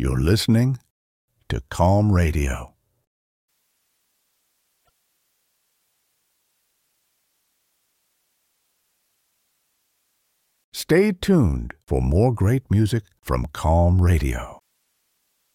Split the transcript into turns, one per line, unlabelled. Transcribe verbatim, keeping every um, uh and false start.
You're listening to Calm Radio. Stay tuned for more great music from Calm Radio.